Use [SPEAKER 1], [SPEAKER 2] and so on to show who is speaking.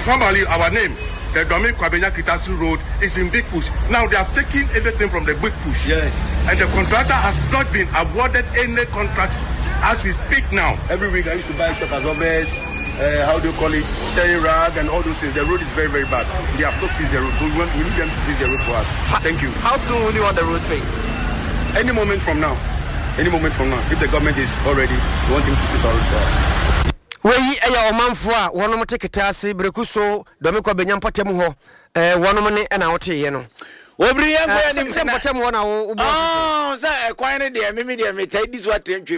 [SPEAKER 1] Formerly, our name, the Domin Kwabena Kitasu Road, is in Big Push. Now they have taken everything from the Big Push.
[SPEAKER 2] Yes.
[SPEAKER 1] And the contractor has not been awarded any contract as we speak now.
[SPEAKER 2] Every week I used to buy shop absorbers, how do you call it, steering rag and all those things. The road is very, very bad. They have not fixed the road. So we need them to fix the road for us. Thank you.
[SPEAKER 3] How soon will you want the road fixed?
[SPEAKER 2] Any moment from now. Any moment from now. If the government is already, we want him to fix our road for us.
[SPEAKER 4] Wei eya omanfo a wonom teketase brekuso domekwa benyampotemu ho wonom ne na wote ye no
[SPEAKER 5] obri yan ko
[SPEAKER 4] se mpotemu ho na wo
[SPEAKER 5] say kwan ne de me de me tai dis what